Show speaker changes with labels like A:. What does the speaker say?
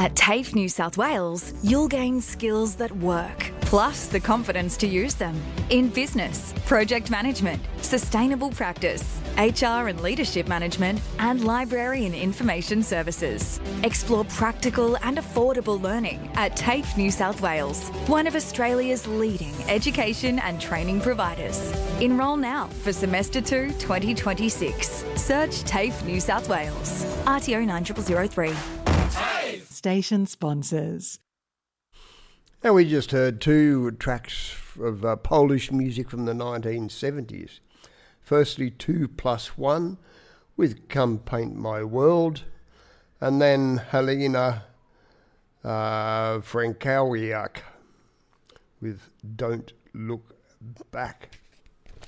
A: At TAFE New South Wales, you'll gain skills that work, plus the confidence to use them in business, project management, sustainable practice, HR and leadership management, and library and information services. Explore practical and affordable learning at TAFE New South Wales, one of Australia's leading education and training providers. Enrol now for Semester 2 2026. Search TAFE New South Wales. RTO 9003.
B: Station sponsors.
C: And we just heard two tracks of Polish music from the 1970s. Firstly, 2+1 with Come Paint My World, and then Helena Frankowiak with Don't Look Back.